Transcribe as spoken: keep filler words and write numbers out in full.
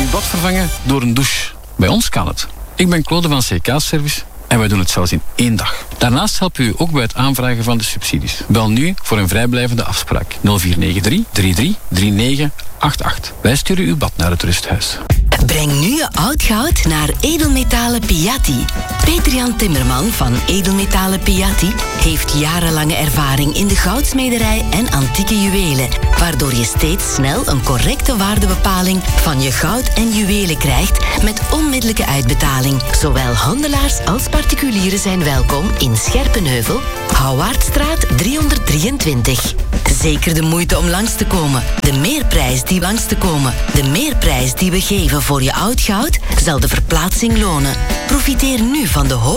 uw bad vervangen door een douche. Bij ons kan het. Ik ben Claude van C K Service en wij doen het zelfs in één dag. Daarnaast helpen we u ook bij het aanvragen van de subsidies. Bel nu voor een vrijblijvende afspraak. nul vier negen drie, drie drie drie negen acht acht. Wij sturen uw bad naar het rusthuis. Breng nu je oud goud naar Edelmetalen Piatti. Peter-Jan Timmerman van Edelmetalen Piatti heeft jarenlange ervaring in de goudsmederij en antieke juwelen, waardoor je steeds snel een correcte waardebepaling van je goud en juwelen krijgt met onmiddellijke uitbetaling. Zowel handelaars als particulieren zijn welkom in Scherpenheuvel, Houwaardstraat driehonderddrieëntwintig. Zeker de moeite om langs te komen. De meerprijs die langs te komen, de meerprijs die we geven voor je oud goud, zal de verplaatsing lonen. Profiteer nu van de hoogste